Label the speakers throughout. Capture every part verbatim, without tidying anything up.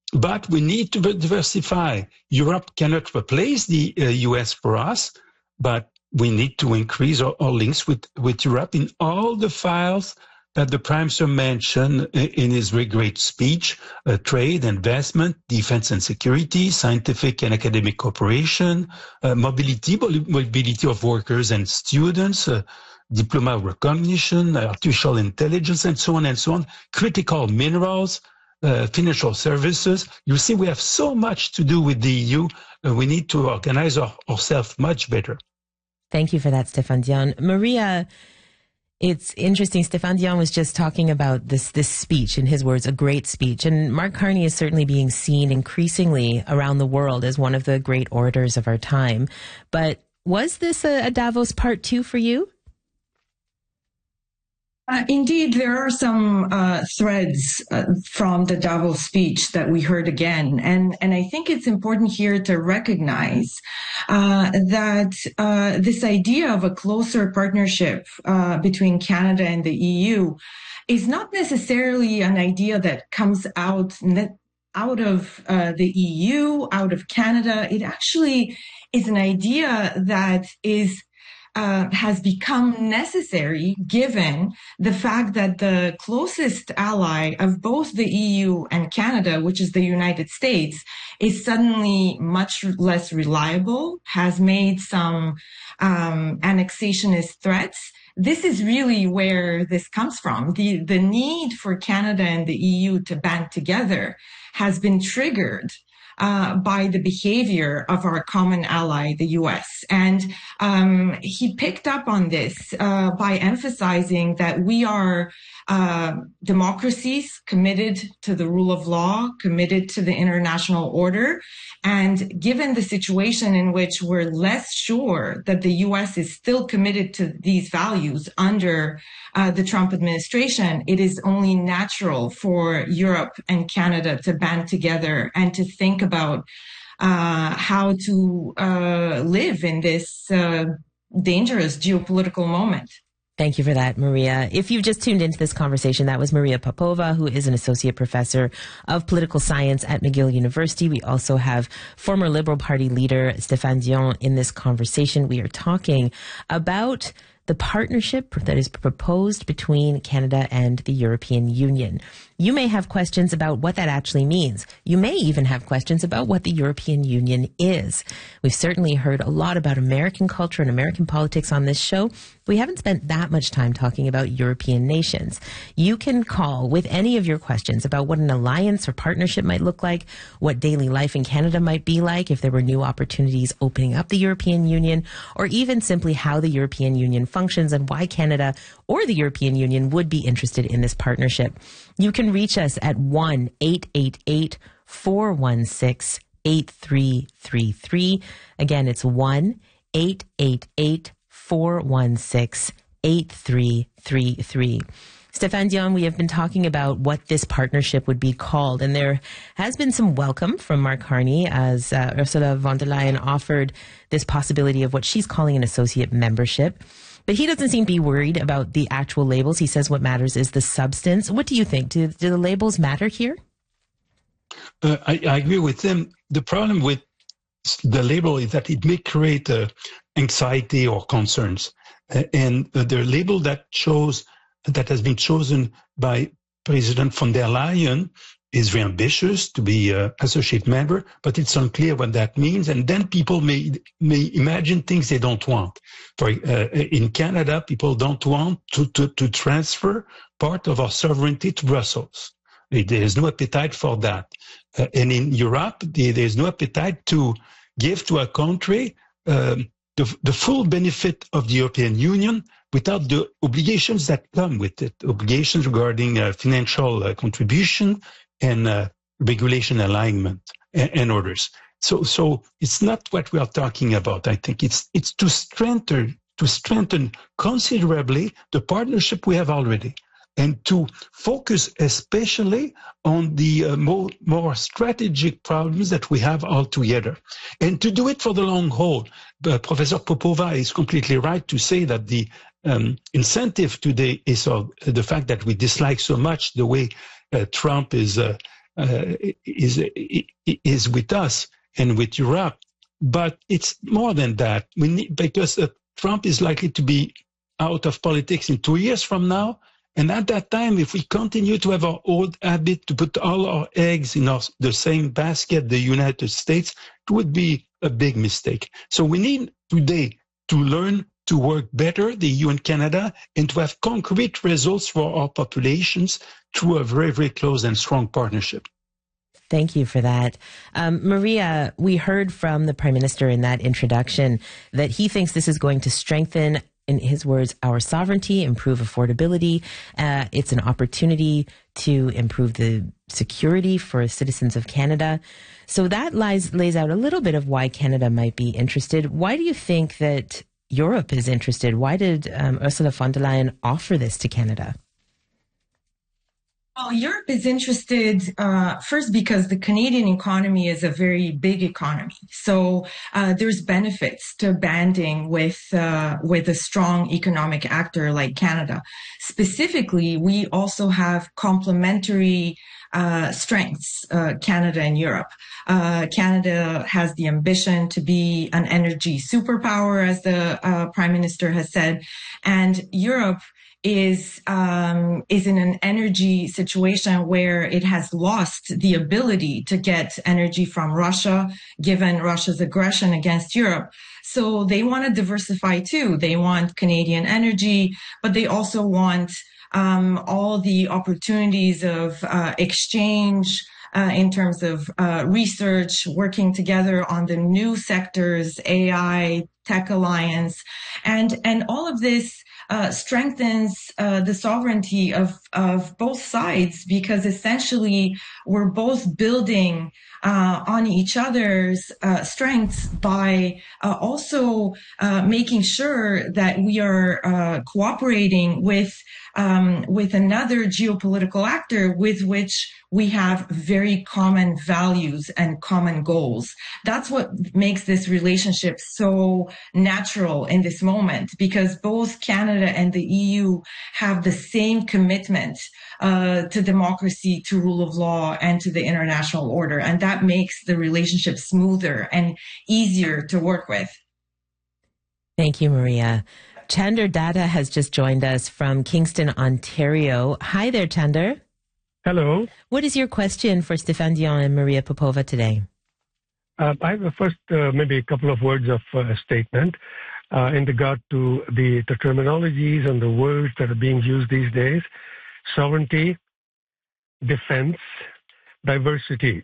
Speaker 1: but we need to diversify. Europe cannot replace the uh, U S for us, but we need to increase our, our links with, with Europe in all the files that the Prime Minister mentioned in his very great speech: uh, trade, investment, defense and security, scientific and academic cooperation, uh, mobility, mobility of workers and students, uh, diploma recognition, artificial intelligence, and so on and so on, critical minerals, uh, financial services. You see, we have so much to do with the E U. Uh, we need to organize our, ourselves much better.
Speaker 2: Thank you for that, Stéphane Dion. Maria, it's interesting. Stéphane Dion was just talking about this this speech, in his words, a great speech. And Mark Carney is certainly being seen increasingly around the world as one of the great orators of our time. But was this a, a Davos part two for you?
Speaker 3: Uh, indeed, there are some uh, threads uh, from the Davos speech that we heard again. And, and I think it's important here to recognize uh, that uh, this idea of a closer partnership uh, between Canada and the E U is not necessarily an idea that comes out out of uh, the E U, out of Canada. It actually is an idea that is Uh, has become necessary given the fact that the closest ally of both the E U and Canada, which is the United States, is suddenly much less reliable, has made some um, annexationist threats. This is really where this comes from. The, the need for Canada and the E U to band together has been triggered Uh, by the behavior of our common ally, the U S. And um, he picked up on this uh, by emphasizing that we are uh, democracies committed to the rule of law, committed to the international order. And given the situation in which we're less sure that the U S is still committed to these values under uh, the Trump administration, it is only natural for Europe and Canada to band together and to think about uh, how to uh, live in this uh, dangerous geopolitical moment.
Speaker 2: Thank you for that, Maria. If you've just tuned into this conversation, that was Maria Popova, who is an associate professor of political science at McGill University. We also have former Liberal Party leader Stéphane Dion in this conversation. We are talking about the partnership that is proposed between Canada and the European Union. You may have questions about what that actually means. You may even have questions about what the European Union is. We've certainly heard a lot about American culture and American politics on this show. We haven't spent that much time talking about European nations. You can call with any of your questions about what an alliance or partnership might look like, what daily life in Canada might be like if there were new opportunities opening up the European Union, or even simply how the European Union functions and why Canada or the European Union would be interested in this partnership. You can reach us at one eight eight eight, four one six, eight three three three. Again, it's one eight eight eight, four one six, eight three three three. Stéphane Dion, we have been talking about what this partnership would be called, and there has been some welcome from Mark Carney as uh, Ursula von der Leyen offered this possibility of what she's calling an associate membership. But he doesn't seem to be worried about the actual labels. He says what matters is the substance. What do you think? Do, do the labels matter here?
Speaker 1: Uh, I, I agree with him. The problem with the label is that it may create uh, anxiety or concerns. Uh, and uh, the label that shows that has been chosen by President von der Leyen is very ambitious to be an associate member, but it's unclear what that means. And then people may may imagine things they don't want. For uh, in Canada, people don't want to, to, to transfer part of our sovereignty to Brussels. There is no appetite for that. Uh, and in Europe, there is no appetite to give to a country um, the, the full benefit of the European Union without the obligations that come with it, obligations regarding uh, financial uh, contribution and uh, regulation alignment and, and orders. So, so it's not what we are talking about. I think it's it's to strengthen to strengthen considerably the partnership we have already, and to focus especially on the uh, more more strategic problems that we have all together, and to do it for the long haul. Uh, Professor Popova is completely right to say that the um, incentive today is uh, the fact that we dislike so much the way Uh, Trump is uh, uh, is is with us and with Europe. But it's more than that. We need, because uh, Trump is likely to be out of politics in two years from now. And at that time, if we continue to have our old habit to put all our eggs in our, the same basket, the United States, it would be a big mistake. So we need today to learn to work better, the E U and Canada, and to have concrete results for our populations through a very, very close and strong partnership.
Speaker 2: Thank you for that. Um, Maria, we heard from the Prime Minister in that introduction that he thinks this is going to strengthen, in his words, our sovereignty, improve affordability. Uh, it's an opportunity to improve the security for citizens of Canada. So that lies, lays out a little bit of why Canada might be interested. Why do you think that Europe is interested? Why did um, Ursula von der Leyen offer this to Canada?
Speaker 3: Well, Europe is interested uh, first because the Canadian economy is a very big economy. So uh, there's benefits to banding with uh, with a strong economic actor like Canada. Specifically, we also have complementary uh, strengths, uh, Canada and Europe. Uh, Canada has the ambition to be an energy superpower, as the uh, Prime Minister has said, and Europe is um, is in an energy situation where it has lost the ability to get energy from Russia, given Russia's aggression against Europe. So they want to diversify too. They want Canadian energy, but they also want um, all the opportunities of uh, exchange uh, in terms of uh, research, working together on the new sectors, A I, Tech Alliance, and and all of this Uh, strengthens uh, the sovereignty of, of both sides, because essentially we're both building uh, on each other's uh, strengths by uh, also uh, making sure that we are uh, cooperating with um, with another geopolitical actor with which we have very common values and common goals. That's what makes this relationship so natural in this moment, because both Canada and the E U have the same commitment uh, to democracy, to rule of law, and to the international order. And that makes the relationship smoother and easier to work with.
Speaker 2: Thank you, Maria. Chander Datta has just joined us from Kingston, Ontario. Hi there, Chander.
Speaker 4: Hello.
Speaker 2: What is your question for Stéphane Dion and Maria Popova today?
Speaker 4: Uh, I have a first, uh, maybe a couple of words of uh, statement uh, in regard to the, the terminologies and the words that are being used these days. Sovereignty, defense, diversity.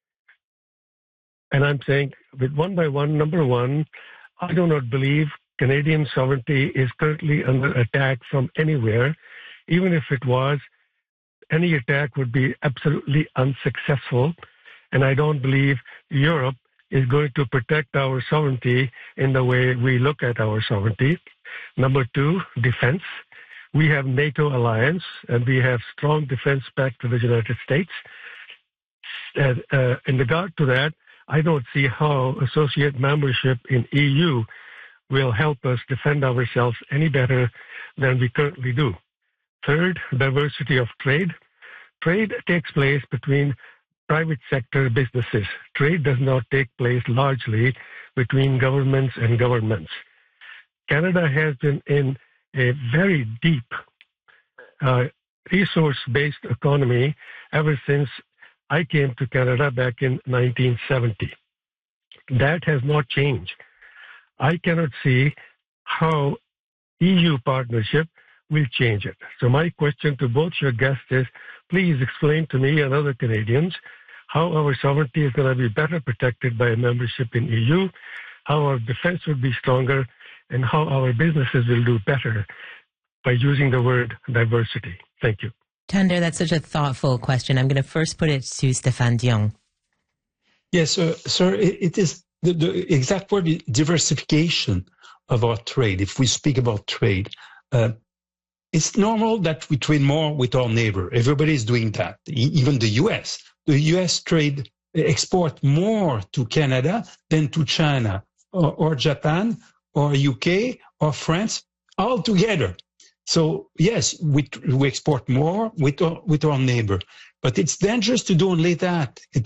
Speaker 4: And I'm saying with one by one, number one, I do not believe Canadian sovereignty is currently under attack from anywhere. Even if it was, any attack would be absolutely unsuccessful. And I don't believe Europe is going to protect our sovereignty in the way we look at our sovereignty. Number two, defense. We have NATO alliance, and we have strong defense back to the United States. And, uh, in regard to that, I don't see how associate membership in E U will help us defend ourselves any better than we currently do. Third, diversity of trade. Trade takes place between private sector businesses. Trade does not take place largely between governments and governments. Canada has been in a very deep uh, resource-based economy ever since I came to Canada back in nineteen seventy. That has not changed. I cannot see how E U partnership will change it. So my question to both your guests is, please explain to me and other Canadians how our sovereignty is going to be better protected by a membership in E U, how our defense will be stronger, and how our businesses will do better by using the word diversity. Thank you.
Speaker 2: Chander, that's such a thoughtful question. I'm going to first put it to Stéphane Dion.
Speaker 1: Yes, uh, sir, it, it is the, the exact word is diversification of our trade. If we speak about trade, uh, it's normal that we trade more with our neighbor. Everybody is doing that, even the U S. The U S trade export more to Canada than to China or, or Japan or U K or France all together. So yes, we we export more with our, with our neighbor, but it's dangerous to do only that. It